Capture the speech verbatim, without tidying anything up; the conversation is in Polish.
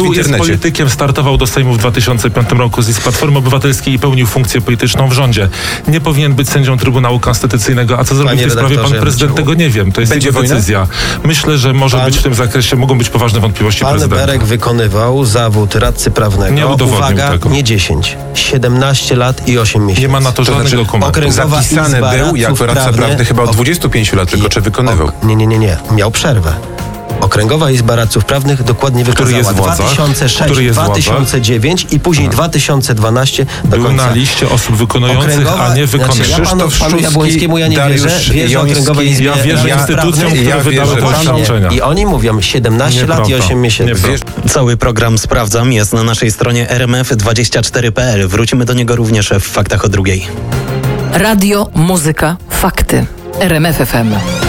był, w internecie. jest politykiem, startował do Sejmu w dwa tysiące piątym roku z Platformy Obywatelskiej i pełnił funkcję polityczną w rządzie. Nie powinien być sędzią Trybunału Konstytucyjnego. A co zrobił w tej sprawie pan prezydent, tego nie wiem. To jest Będzie jego decyzja. Myślę, że może pan, być w tym zakresie, mogą być poważne wątpliwości pan prezydenta. Pan Berek wykonywał zawód radcy prawnego. Nie udowodnił Uwaga, tego. nie dziesięć, siedemnaście lat i osiem miesięcy. Nie ma na to, to żadnych znaczy, dokumentów. Okręgowa Zapisany Izba był jako radca prawnych, prawny chyba od dwudziestu pięciu lat, tylko czy wykonywał? Ok, nie, nie, nie, nie. Miał przerwę. Okręgowa Izba Radców Prawnych dokładnie Który wykazała jest władza? dwa tysiące sześć, Który jest dwa tysiące dziewięć i później dwa tysiące dwanaście do Był końca. na liście osób wykonujących, Okręgowa, a nie wykonujących. Znaczy, ja panu, panu Jabłońskiemu ja nie Dariusz wierzę. Wierzę Okręgowej Izbie Ja wierzę Radców instytucjom, Prawnych. które Ja wydały wierzę te właśnie. oświadczenia. I oni mówią siedemnaście lat i Nieprawda. osiem miesięcy. Nieprawda. Cały program Sprawdzam jest na naszej stronie r m f dwadzieścia cztery kropka p l. Wrócimy do niego również w Faktach o drugiej. Radio, muzyka, fakty. R M F F M.